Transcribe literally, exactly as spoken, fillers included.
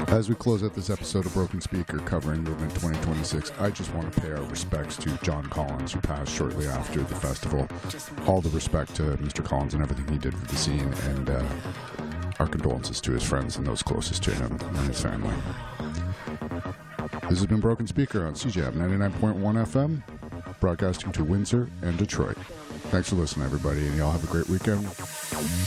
As we close out this episode of Broken Speaker covering Movement twenty twenty-six, I just want to pay our respects to John Collins, who passed shortly after the festival. All the respect to Mister Collins and everything he did for the scene, and uh, our condolences to his friends and those closest to him and his family. This has been Broken Speaker on C J M ninety-nine point one F M, broadcasting to Windsor and Detroit. Thanks for listening, everybody, and y'all have a great weekend.